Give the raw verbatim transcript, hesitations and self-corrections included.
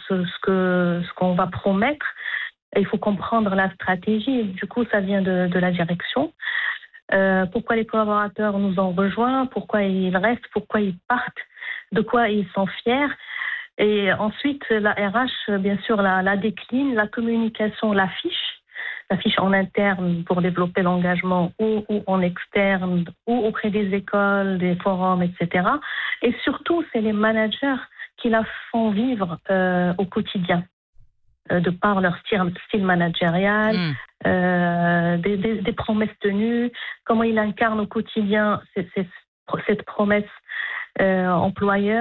ce, ce, que, ce qu'on va promettre. Et il faut comprendre la stratégie. Du coup, ça vient de, de la direction. Euh, pourquoi les collaborateurs nous ont rejoints, pourquoi ils restent, pourquoi ils partent, de quoi ils sont fiers. Et ensuite, la R H, bien sûr, la, la décline, la communication, l'affiche, l'affiche en interne pour développer l'engagement ou, ou en externe, ou auprès des écoles, des forums, et cetera. Et surtout, c'est les managers qui la font vivre euh, au quotidien, euh, de par leur style, style managérial, mmh. euh, des, des, des promesses tenues, comment ils incarnent au quotidien cette, cette, cette promesse euh, employeur.